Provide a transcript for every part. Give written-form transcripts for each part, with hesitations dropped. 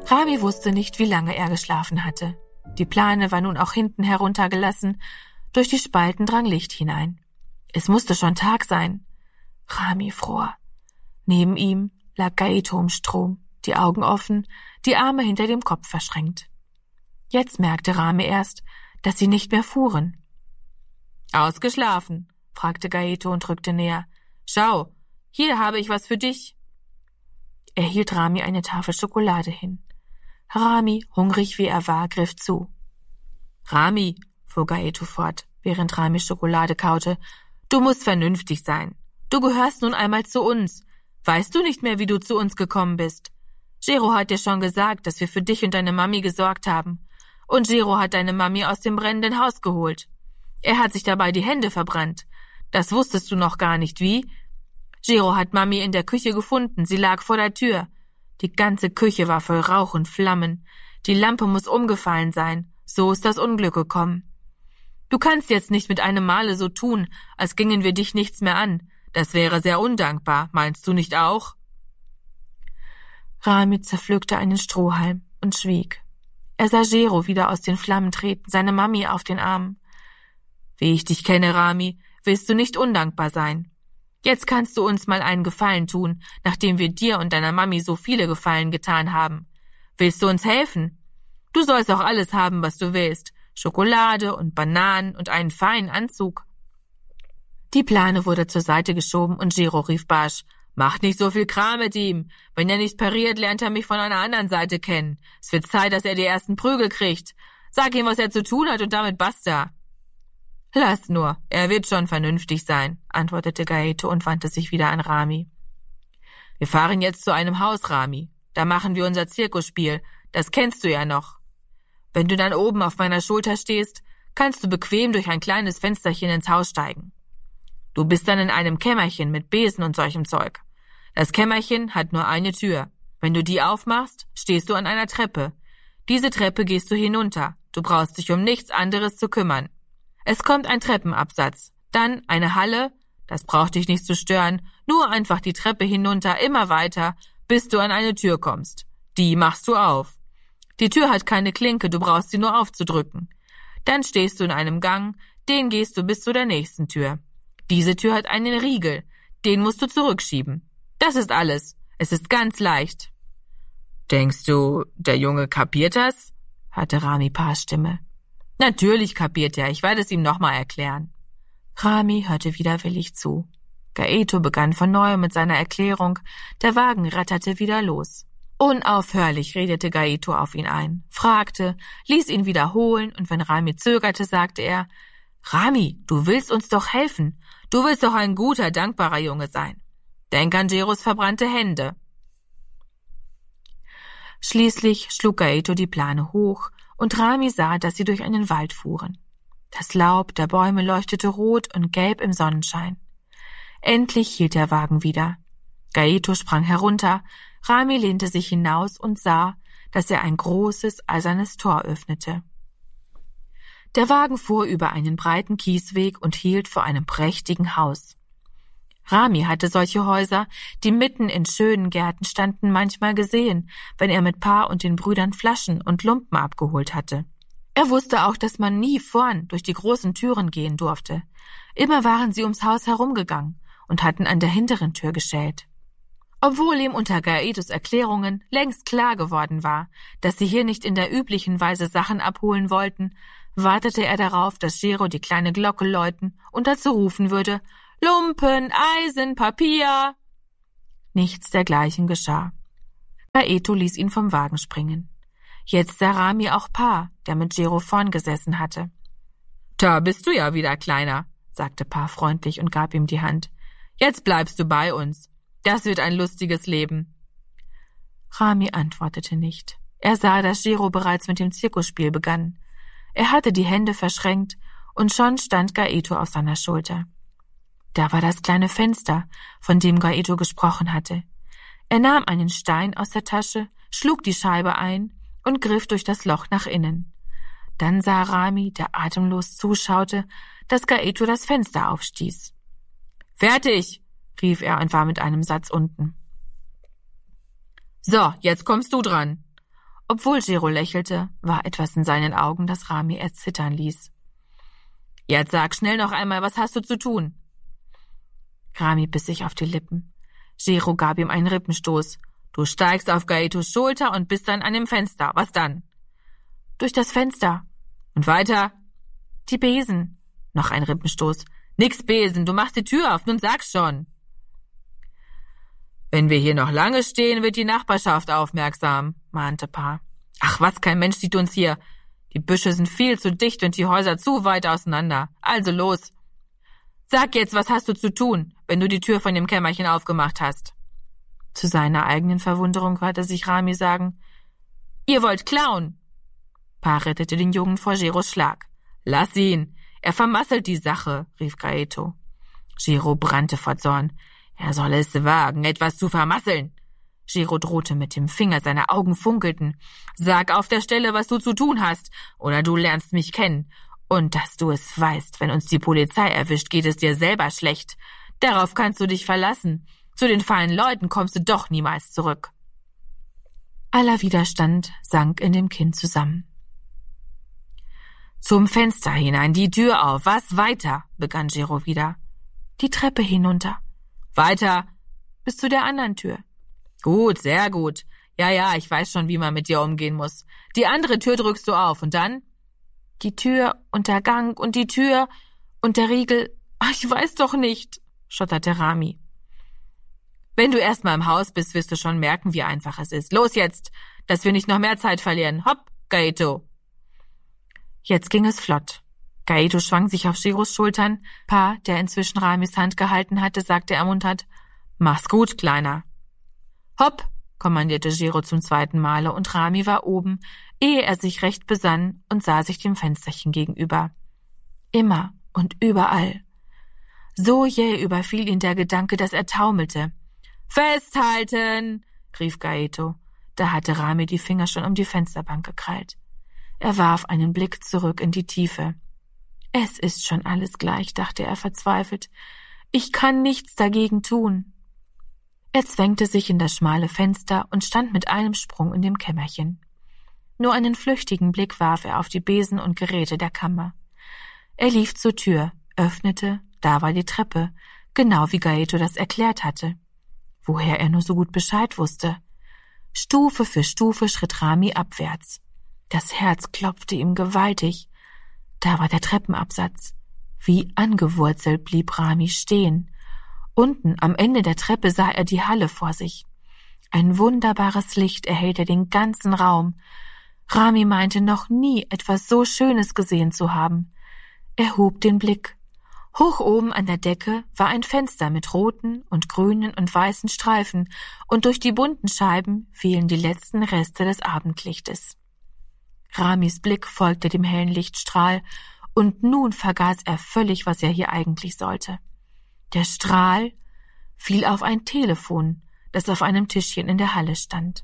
Rami wusste nicht, wie lange er geschlafen hatte. Die Plane war nun auch hinten heruntergelassen. Durch die Spalten drang Licht hinein. Es musste schon Tag sein. Rami fror. Neben ihm lag Gaeto im Strom, die Augen offen, die Arme hinter dem Kopf verschränkt. Jetzt merkte Rami erst, dass sie nicht mehr fuhren. »Ausgeschlafen?« fragte Gaeto und rückte näher. »Schau, hier habe ich was für dich.« Er hielt Rami eine Tafel Schokolade hin. Rami, hungrig wie er war, griff zu. »Rami«, fuhr Gaeto fort, während Rami Schokolade kaute, »du musst vernünftig sein. Du gehörst nun einmal zu uns. Weißt du nicht mehr, wie du zu uns gekommen bist? Gero hat dir schon gesagt, dass wir für dich und deine Mami gesorgt haben. Und Gero hat deine Mami aus dem brennenden Haus geholt. Er hat sich dabei die Hände verbrannt. Das wusstest du noch gar nicht, wie? Gero hat Mami in der Küche gefunden. Sie lag vor der Tür. Die ganze Küche war voll Rauch und Flammen. Die Lampe muss umgefallen sein. So ist das Unglück gekommen. Du kannst jetzt nicht mit einem Male so tun, als gingen wir dich nichts mehr an. Das wäre sehr undankbar, meinst du nicht auch?« Rami zerpflückte einen Strohhalm und schwieg. Er sah Gero wieder aus den Flammen treten, seine Mami auf den Arm. »Wie ich dich kenne, Rami, willst du nicht undankbar sein. Jetzt kannst du uns mal einen Gefallen tun, nachdem wir dir und deiner Mami so viele Gefallen getan haben. Willst du uns helfen? Du sollst auch alles haben, was du willst. Schokolade und Bananen und einen feinen Anzug.« Die Plane wurde zur Seite geschoben und Gero rief barsch: »Macht nicht so viel Kram mit ihm. Wenn er nicht pariert, lernt er mich von einer anderen Seite kennen. Es wird Zeit, dass er die ersten Prügel kriegt. Sag ihm, was er zu tun hat und damit basta.« »Lass nur, er wird schon vernünftig sein«, antwortete Gaeto und wandte sich wieder an Rami. »Wir fahren jetzt zu einem Haus, Rami. Da machen wir unser Zirkusspiel. Das kennst du ja noch. Wenn du dann oben auf meiner Schulter stehst, kannst du bequem durch ein kleines Fensterchen ins Haus steigen. Du bist dann in einem Kämmerchen mit Besen und solchem Zeug. Das Kämmerchen hat nur eine Tür. Wenn du die aufmachst, stehst du an einer Treppe. Diese Treppe gehst du hinunter. Du brauchst dich um nichts anderes zu kümmern. Es kommt ein Treppenabsatz, dann eine Halle, das braucht dich nicht zu stören, nur einfach die Treppe hinunter, immer weiter, bis du an eine Tür kommst. Die machst du auf. Die Tür hat keine Klinke, du brauchst sie nur aufzudrücken. Dann stehst du in einem Gang, den gehst du bis zu der nächsten Tür. Diese Tür hat einen Riegel, den musst du zurückschieben. Das ist alles. Es ist ganz leicht.« »Denkst du, der Junge kapiert das?« hatte Rami Pars Stimme. »Natürlich kapiert er, ich werde es ihm nochmal erklären.« Rami hörte widerwillig zu. Gaeto begann von neuem mit seiner Erklärung, der Wagen ratterte wieder los. Unaufhörlich redete Gaeto auf ihn ein, fragte, ließ ihn wiederholen und wenn Rami zögerte, sagte er: »Rami, du willst uns doch helfen. Du willst doch ein guter, dankbarer Junge sein. Denk an Geros verbrannte Hände.« Schließlich schlug Gaeto die Plane hoch und Rami sah, dass sie durch einen Wald fuhren. Das Laub der Bäume leuchtete rot und gelb im Sonnenschein. Endlich hielt der Wagen wieder. Gaeto sprang herunter, Rami lehnte sich hinaus und sah, dass er ein großes, eisernes Tor öffnete. Der Wagen fuhr über einen breiten Kiesweg und hielt vor einem prächtigen Haus. Rami hatte solche Häuser, die mitten in schönen Gärten standen, manchmal gesehen, wenn er mit Pa und den Brüdern Flaschen und Lumpen abgeholt hatte. Er wusste auch, dass man nie vorn durch die großen Türen gehen durfte. Immer waren sie ums Haus herumgegangen und hatten an der hinteren Tür geschellt. Obwohl ihm unter Gaetos Erklärungen längst klar geworden war, dass sie hier nicht in der üblichen Weise Sachen abholen wollten, wartete er darauf, dass Gero die kleine Glocke läuten und dazu rufen würde: »Lumpen, Eisen, Papier!« Nichts dergleichen geschah. Gaeto ließ ihn vom Wagen springen. Jetzt sah Rami auch Pa, der mit Gero vorn gesessen hatte. »Da bist du ja wieder, Kleiner«, sagte Pa freundlich und gab ihm die Hand. »Jetzt bleibst du bei uns. Das wird ein lustiges Leben.« Rami antwortete nicht. Er sah, dass Gero bereits mit dem Zirkusspiel begann. Er hatte die Hände verschränkt und schon stand Gaeto auf seiner Schulter. Da war das kleine Fenster, von dem Gaeto gesprochen hatte. Er nahm einen Stein aus der Tasche, schlug die Scheibe ein und griff durch das Loch nach innen. Dann sah Rami, der atemlos zuschaute, dass Gaeto das Fenster aufstieß. »Fertig«, rief er und war mit einem Satz unten. »So, jetzt kommst du dran.« Obwohl Gero lächelte, war etwas in seinen Augen, das Rami erzittern ließ. »Jetzt sag schnell noch einmal, was hast du zu tun?« Rami biss sich auf die Lippen. Gero gab ihm einen Rippenstoß. »Du steigst auf Gaetos Schulter und bist dann an dem Fenster. Was dann?« »Durch das Fenster.« »Und weiter?« »Die Besen.« Noch ein Rippenstoß. »Nix Besen, du machst die Tür auf, nun sag's schon.« »Wenn wir hier noch lange stehen, wird die Nachbarschaft aufmerksam«, mahnte Pa. »Ach was, kein Mensch sieht uns hier. Die Büsche sind viel zu dicht und die Häuser zu weit auseinander. Also los. Sag jetzt, was hast du zu tun, wenn du die Tür von dem Kämmerchen aufgemacht hast?« Zu seiner eigenen Verwunderung hörte sich Rami sagen, »Ihr wollt klauen!« Pa rettete den Jungen vor Geros Schlag. »Lass ihn! Er vermasselt die Sache«, rief Gaeto. Gero brannte vor Zorn. Er soll es wagen, etwas zu vermasseln. Gero drohte mit dem Finger, seine Augen funkelten. »Sag auf der Stelle, was du zu tun hast, oder du lernst mich kennen. Und dass du es weißt, wenn uns die Polizei erwischt, geht es dir selber schlecht. Darauf kannst du dich verlassen. Zu den feinen Leuten kommst du doch niemals zurück.« Aller Widerstand sank in dem Kind zusammen. »Zum Fenster hinein, die Tür auf, was weiter?« begann Gero wieder. »Die Treppe hinunter.« »Weiter?« »Bis zu der anderen Tür.« »Gut, sehr gut. Ja, ich weiß schon, wie man mit dir umgehen muss. Die andere Tür drückst du auf und dann?« »Die Tür und der Gang und die Tür und der Riegel. Ach, ich weiß doch nicht«, stotterte Rami. »Wenn du erst mal im Haus bist, wirst du schon merken, wie einfach es ist. Los jetzt, dass wir nicht noch mehr Zeit verlieren. Hopp, Gaeto!« Jetzt ging es flott. Gaeto schwang sich auf Geros Schultern. Pa, der inzwischen Ramis Hand gehalten hatte, sagte ermunternd, »Mach's gut, Kleiner.« »Hopp«, kommandierte Gero zum zweiten Male, und Rami war oben, ehe er sich recht besann und sah sich dem Fensterchen gegenüber. Immer und überall. So jäh überfiel ihn der Gedanke, dass er taumelte. »Festhalten«, rief Gaeto. Da hatte Rami die Finger schon um die Fensterbank gekrallt. Er warf einen Blick zurück in die Tiefe. »Es ist schon alles gleich«, dachte er verzweifelt. »Ich kann nichts dagegen tun.« Er zwängte sich in das schmale Fenster und stand mit einem Sprung in dem Kämmerchen. Nur einen flüchtigen Blick warf er auf die Besen und Geräte der Kammer. Er lief zur Tür, öffnete, da war die Treppe, genau wie Gaeto das erklärt hatte. Woher er nur so gut Bescheid wusste. Stufe für Stufe schritt Rami abwärts. Das Herz klopfte ihm gewaltig. Da war der Treppenabsatz. Wie angewurzelt blieb Rami stehen. Unten am Ende der Treppe sah er die Halle vor sich. Ein wunderbares Licht erhellte den ganzen Raum. Rami meinte noch nie etwas so Schönes gesehen zu haben. Er hob den Blick. Hoch oben an der Decke war ein Fenster mit roten und grünen und weißen Streifen, und durch die bunten Scheiben fielen die letzten Reste des Abendlichtes. Ramis Blick folgte dem hellen Lichtstrahl, und nun vergaß er völlig, was er hier eigentlich sollte. Der Strahl fiel auf ein Telefon, das auf einem Tischchen in der Halle stand.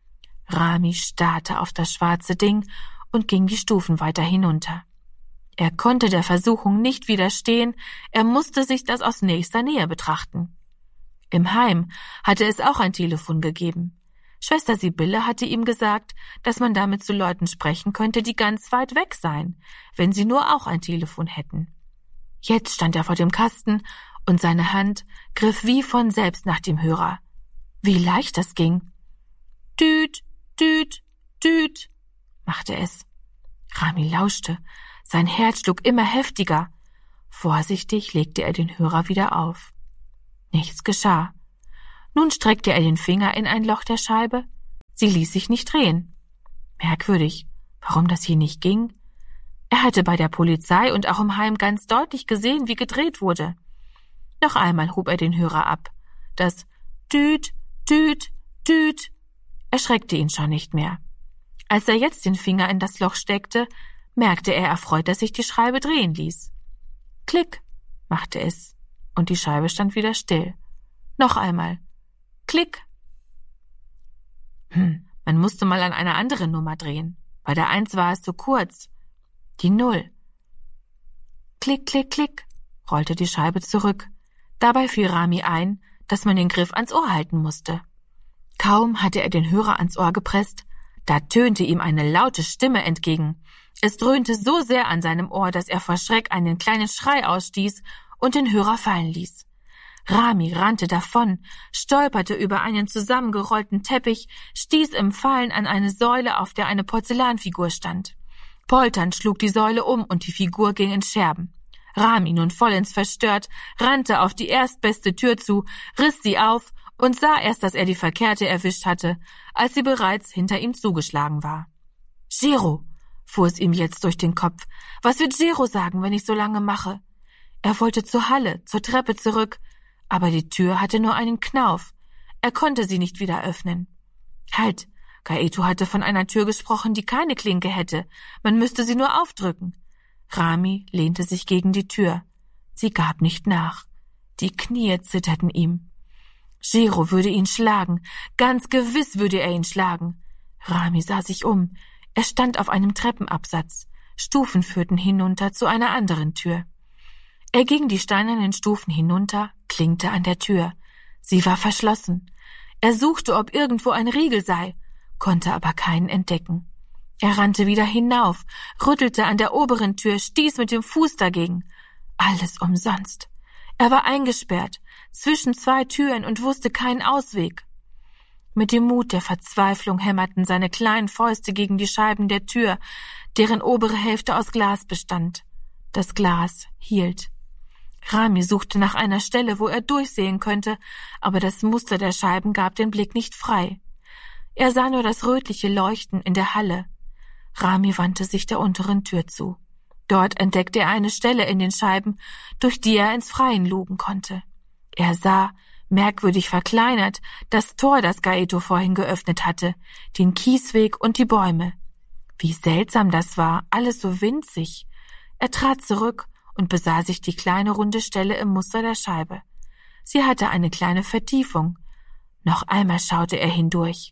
Rami starrte auf das schwarze Ding und ging die Stufen weiter hinunter. Er konnte der Versuchung nicht widerstehen, er musste sich das aus nächster Nähe betrachten. Im Heim hatte es auch ein Telefon gegeben. Schwester Sibylle hatte ihm gesagt, dass man damit zu Leuten sprechen könnte, die ganz weit weg seien, wenn sie nur auch ein Telefon hätten. Jetzt stand er vor dem Kasten und seine Hand griff wie von selbst nach dem Hörer. Wie leicht das ging. »Düt, düt, düt«, machte es. Rami lauschte. Sein Herz schlug immer heftiger. Vorsichtig legte er den Hörer wieder auf. Nichts geschah. Nun streckte er den Finger in ein Loch der Scheibe. Sie ließ sich nicht drehen. Merkwürdig, warum das hier nicht ging? Er hatte bei der Polizei und auch im Heim ganz deutlich gesehen, wie gedreht wurde. Noch einmal hob er den Hörer ab. Das »Düt, düt, düt« erschreckte ihn schon nicht mehr. Als er jetzt den Finger in das Loch steckte, merkte er erfreut, dass sich die Scheibe drehen ließ. Klick, machte es, und die Scheibe stand wieder still. Noch einmal. Klick. Man musste mal an einer anderen Nummer drehen. Bei der 1 war es zu kurz. Die 0. Klick, klick, klick, rollte die Scheibe zurück. Dabei fiel Rami ein, dass man den Griff ans Ohr halten musste. Kaum hatte er den Hörer ans Ohr gepresst, Da tönte ihm eine laute Stimme entgegen. Es dröhnte so sehr an seinem Ohr, dass er vor Schreck einen kleinen Schrei ausstieß und den Hörer fallen ließ. Rami rannte davon, stolperte über einen zusammengerollten Teppich, stieß im Fallen an eine Säule, auf der eine Porzellanfigur stand. Polternd schlug die Säule um und die Figur ging in Scherben. Rami, nun vollends verstört, rannte auf die erstbeste Tür zu, riss sie auf und sah erst, dass er die verkehrte erwischt hatte, als sie bereits hinter ihm zugeschlagen war. »Gero«, fuhr es ihm jetzt durch den Kopf, »was wird Gero sagen, wenn ich so lange mache?« Er wollte zur Halle, zur Treppe zurück, aber die Tür hatte nur einen Knauf. Er konnte sie nicht wieder öffnen. Halt, Gaeto hatte von einer Tür gesprochen, die keine Klinke hätte. Man müsste sie nur aufdrücken. Rami lehnte sich gegen die Tür. Sie gab nicht nach. Die Knie zitterten ihm. Gero würde ihn schlagen. Ganz gewiss würde er ihn schlagen. Rami sah sich um. Er stand auf einem Treppenabsatz. Stufen führten hinunter zu einer anderen Tür. Er ging die steinernen Stufen hinunter, klinkte an der Tür. Sie war verschlossen. Er suchte, ob irgendwo ein Riegel sei, konnte aber keinen entdecken. Er rannte wieder hinauf, rüttelte an der oberen Tür, stieß mit dem Fuß dagegen. Alles umsonst. Er war eingesperrt, zwischen zwei Türen und wusste keinen Ausweg. Mit dem Mut der Verzweiflung hämmerten seine kleinen Fäuste gegen die Scheiben der Tür, deren obere Hälfte aus Glas bestand. Das Glas hielt. Rami suchte nach einer Stelle, wo er durchsehen könnte, aber das Muster der Scheiben gab den Blick nicht frei. Er sah nur das rötliche Leuchten in der Halle. Rami wandte sich der unteren Tür zu. Dort entdeckte er eine Stelle in den Scheiben, durch die er ins Freien lugen konnte. Er sah, merkwürdig verkleinert, das Tor, das Gaeto vorhin geöffnet hatte, den Kiesweg und die Bäume. Wie seltsam das war, alles so winzig. Er trat zurück und besah sich die kleine runde Stelle im Muster der Scheibe. Sie hatte eine kleine Vertiefung. Noch einmal schaute er hindurch.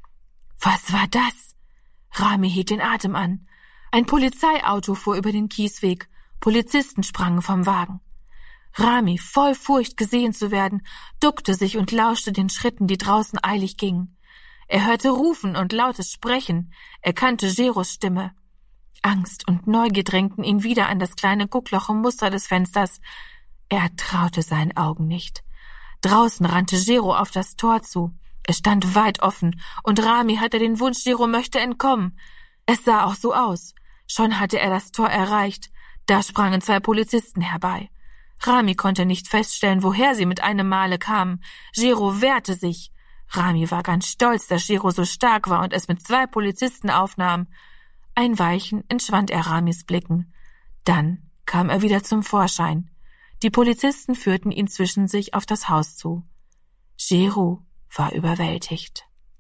Was war das? Rami hielt den Atem an. Ein Polizeiauto fuhr über den Kiesweg. Polizisten sprangen vom Wagen. Rami, voll Furcht, gesehen zu werden, duckte sich und lauschte den Schritten, die draußen eilig gingen. Er hörte Rufen und lautes Sprechen. Er kannte Geros Stimme. Angst und Neugier drängten ihn wieder an das kleine Guckloch im Muster des Fensters. Er traute seinen Augen nicht. Draußen rannte Gero auf das Tor zu. Es stand weit offen, und Rami hatte den Wunsch, Gero möchte entkommen. Es sah auch so aus. Schon hatte er das Tor erreicht. Da sprangen zwei Polizisten herbei. Rami konnte nicht feststellen, woher sie mit einem Male kamen. Gero wehrte sich. Rami war ganz stolz, dass Gero so stark war und es mit zwei Polizisten aufnahm. Ein Weilchen entschwand er Ramis Blicken. Dann kam er wieder zum Vorschein. Die Polizisten führten ihn zwischen sich auf das Haus zu. Gero war überwältigt.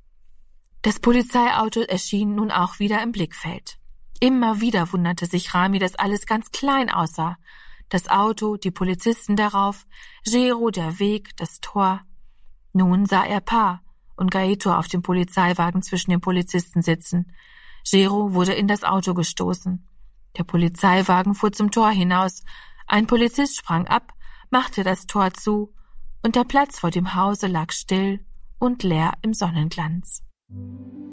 Das Polizeiauto erschien nun auch wieder im Blickfeld. Immer wieder wunderte sich Rami, dass alles ganz klein aussah. Das Auto, die Polizisten darauf, Gero, der Weg, das Tor. Nun sah er Pa und Gaeto auf dem Polizeiwagen zwischen den Polizisten sitzen. Gero wurde in das Auto gestoßen. Der Polizeiwagen fuhr zum Tor hinaus. Ein Polizist sprang ab, machte das Tor zu, und der Platz vor dem Hause lag still und leer im Sonnenglanz.